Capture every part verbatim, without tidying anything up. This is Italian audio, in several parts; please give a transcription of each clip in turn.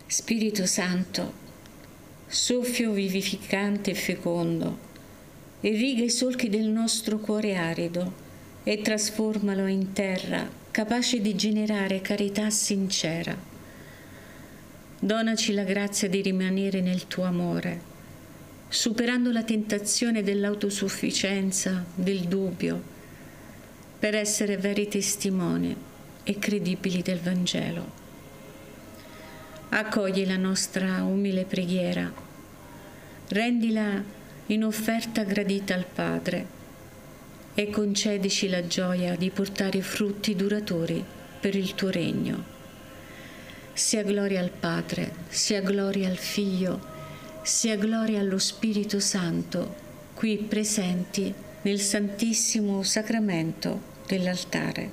Spirito Santo, soffio vivificante e fecondo, irriga i solchi del nostro cuore arido e trasformalo in terra capace di generare carità sincera. Donaci la grazia di rimanere nel tuo amore, superando la tentazione dell'autosufficienza, del dubbio, per essere veri testimoni e credibili del Vangelo. Accogli la nostra umile preghiera, rendila in offerta gradita al Padre e concedici la gioia di portare frutti duraturi per il tuo regno. Sia gloria al Padre, sia gloria al Figlio, sia gloria allo Spirito Santo, qui presenti nel Santissimo Sacramento dell'altare.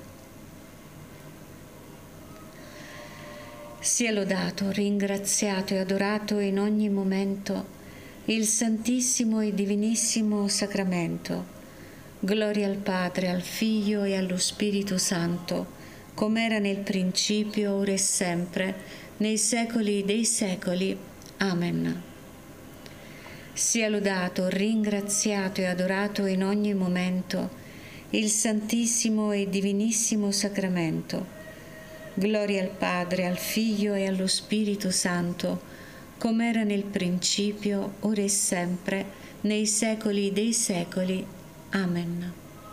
Sia lodato, ringraziato e adorato in ogni momento il Santissimo e Divinissimo Sacramento. Gloria al Padre, al Figlio e allo Spirito Santo, come era nel principio, ora e sempre, nei secoli dei secoli. Amen. Sia lodato, ringraziato e adorato in ogni momento il Santissimo e Divinissimo Sacramento. Gloria al Padre, al Figlio e allo Spirito Santo, come era nel principio, ora e sempre, nei secoli dei secoli. Amen.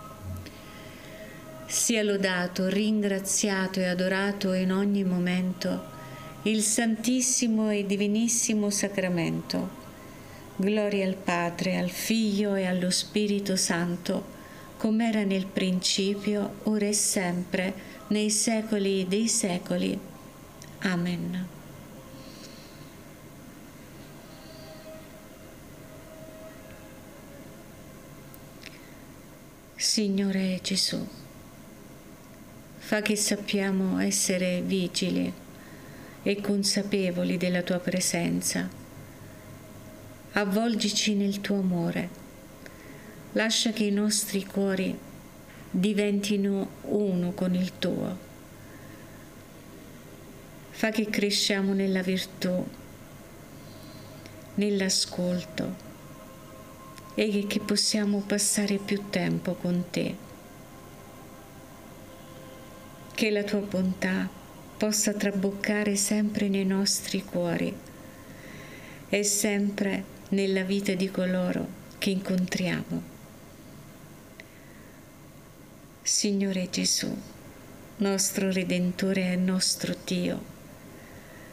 Sia lodato, ringraziato e adorato in ogni momento il Santissimo e Divinissimo Sacramento. Gloria al Padre, al Figlio e allo Spirito Santo, come era nel principio, ora e sempre, nei secoli dei secoli. Amen. Signore Gesù, fa che sappiamo essere vigili e consapevoli della tua presenza. Avvolgici nel tuo amore. Lascia che i nostri cuori diventino uno con il tuo. Fa che cresciamo nella virtù, nell'ascolto e che, che possiamo passare più tempo con te. Che la tua bontà possa traboccare sempre nei nostri cuori e sempre nella vita di coloro che incontriamo. Signore Gesù, nostro Redentore e nostro Dio,